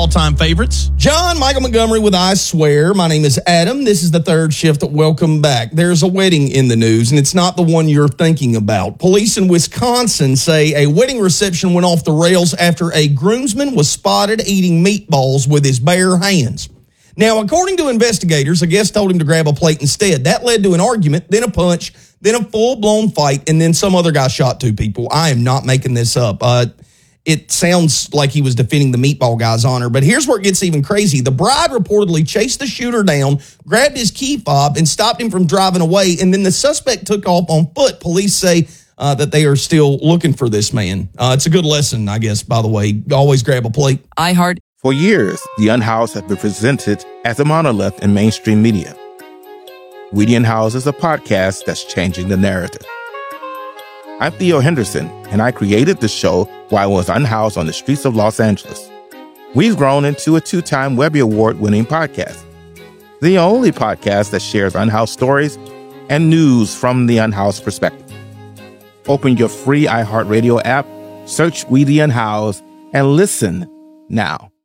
All-time favorites. John Michael Montgomery with I Swear. My name is Adam. This is the third shift. Welcome back. There's a wedding in the news, and it's not the one you're thinking about. Police in Wisconsin say a wedding reception went off the rails after a groomsman was spotted eating meatballs with his bare hands. Now, according to investigators, a guest told him to grab a plate instead. That led to an argument, then a punch, then a full-blown fight, and then some other guy shot two people. I am not making this up. It sounds like he was defending the meatball guy's honor, but here's where it gets even crazy. The bride reportedly chased the shooter down, grabbed his key fob, and stopped him from driving away, and then the suspect took off on foot. Police say that they are still looking for this man. It's a good lesson, I guess, by the way. Always grab a plate. For years, The Unhoused have been presented as a monolith in mainstream media. We The Unhoused is a podcast that's changing the narrative. I'm Theo Henderson, and I created the show while I was unhoused on the streets of Los Angeles. We've grown into a 2-time Webby Award-winning podcast, the only podcast that shares unhoused stories and news from the unhoused perspective. Open your free iHeartRadio app, search We The Unhoused, and listen now.